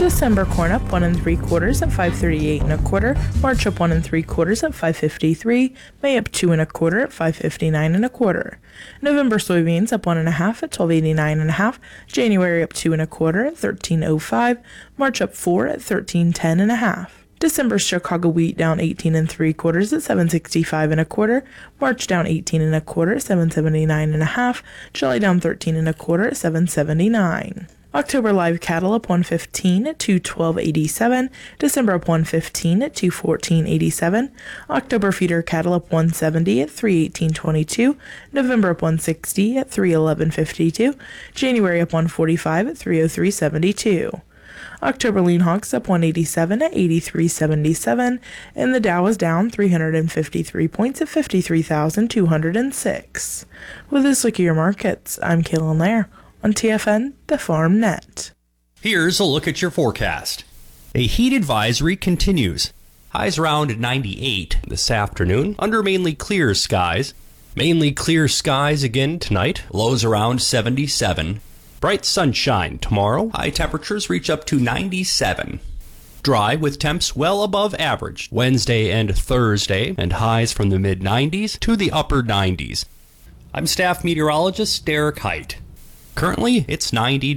December corn up 1 3/4 at $5.38 1/4. March up 1 3/4 at $5.53. May up 2 1/4 at $5.59 1/4. November soybeans up 1 1/2 at $12.89 1/2. January up 2 1/4 at $13.05. March up 4 at $13.10 1/2. December Chicago wheat down 18 3/4 at $7.65 1/4. March down 18 1/4 at $7.79 1/2. July down 13 1/4 at $7.79. October live cattle up 115 at $212.87. December up 115 at $214.87. October feeder cattle up 170 at $318.22. November up 160 at $311.52. January up 145 at $303.72. October lean hogs up 187 at 83.77, and the Dow is down 353 points at 53,206. With this look at your markets, I'm Kaylin Lair on TFN, the Farm Net. Here's a look at your forecast. A heat advisory continues. Highs around 98 this afternoon under mainly clear skies. Mainly clear skies again tonight. Lows around 77. Bright sunshine tomorrow. High temperatures reach up to 97. Dry with temps well above average Wednesday and Thursday, and highs from the mid-90s to the upper 90s. I'm staff meteorologist Derek Height. Currently, it's 90